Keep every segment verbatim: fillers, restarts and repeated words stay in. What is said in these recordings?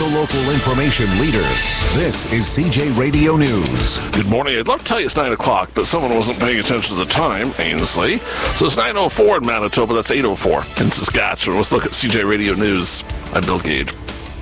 local information leader. This is C J Radio News. Good morning. I'd love to tell you it's nine o'clock, but someone wasn't paying attention to the time, Ainsley. So it's nine oh four in Manitoba. That's eight oh four in Saskatchewan. Let's look at C J Radio News. I'm Bill Gage.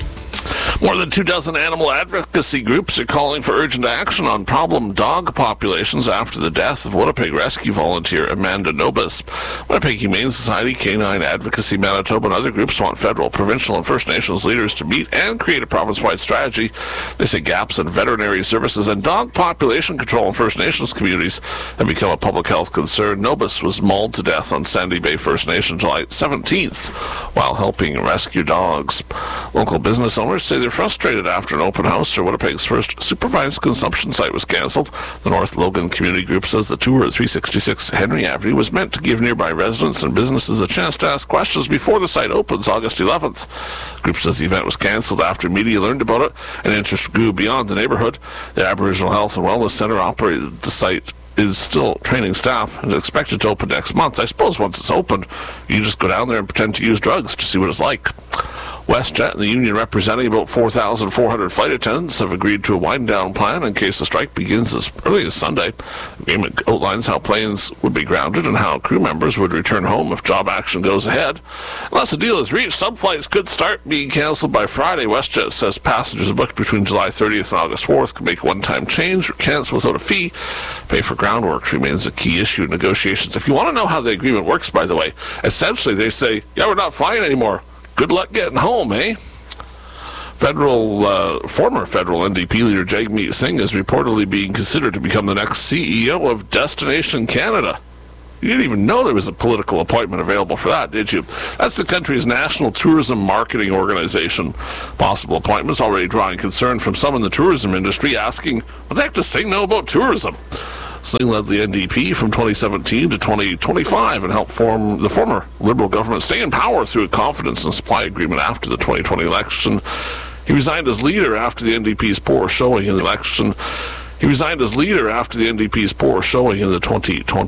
More than two dozen animal advocacy groups are calling for urgent action on problem dog populations after the death of Winnipeg rescue volunteer Amanda Nobis. Winnipeg Humane Society, Canine Advocacy Manitoba, and other groups want federal, provincial, and First Nations leaders to meet and create a province-wide strategy. They say gaps in veterinary services and dog population control in First Nations communities have become a public health concern. Nobis was mauled to death on Sandy Bay First Nation July seventeenth while helping rescue dogs. Local business owners say they're frustrated after an open house for Winnipeg's first supervised consumption site was cancelled. The North Logan Community Group says the tour at three sixty-six Henry Avenue was meant to give nearby residents and businesses a chance to ask questions before the site opens August eleventh. The group says the event was cancelled after media learned about it and interest grew beyond the neighborhood. The Aboriginal Health and Wellness Centre operated the site is still training staff and is expected to open next month. I suppose once it's open, you just go down there and pretend to use drugs to see what it's like. WestJet and the union representing about four thousand four hundred flight attendants have agreed to a wind-down plan in case the strike begins as early as Sunday. The agreement outlines how planes would be grounded and how crew members would return home if job action goes ahead. Unless a deal is reached, some flights could start being cancelled by Friday. WestJet says passengers booked between July thirtieth and August fourth can make a one-time change or cancel without a fee. Pay for ground work remains a key issue in negotiations. If you want to know how the agreement works, by the way, essentially they say, yeah, we're not flying anymore. Good luck getting home, eh? Federal, uh, former federal N D P leader Jagmeet Singh is reportedly being considered to become the next C E O of Destination Canada. You didn't even know there was a political appointment available for that, did you? That's the country's national tourism marketing organization. Possible appointments already drawing concern from some in the tourism industry, asking, what the heck does Singh know about tourism? Singh led the N D P from twenty seventeen to twenty twenty-five and helped form the former Liberal government stay in power through a confidence and supply agreement after the twenty twenty election. He resigned as leader after the N D P's poor showing in the election. He resigned as leader after the N D P's poor showing in the twenty twenty